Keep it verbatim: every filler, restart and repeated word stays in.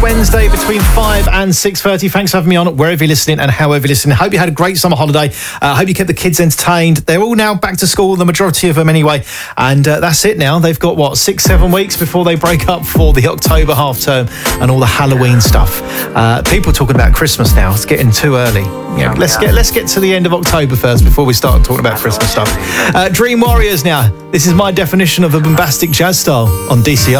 Wednesday between five and six thirty. Thanks for having me on wherever you're listening and however you're listening. Hope you had a great summer holiday. I uh, hope you kept the kids entertained. They're all now back to school, the majority of them anyway. And uh, that's it now. They've got, what, six, seven weeks before they break up for the October half term and all the Halloween stuff. Uh, people talking about Christmas now. It's getting too early. Yeah, let's get let's get to the end of October first before we start talking about Christmas stuff. Uh, Dream Warriors now. This is my definition of a bombastic jazz style on D C R.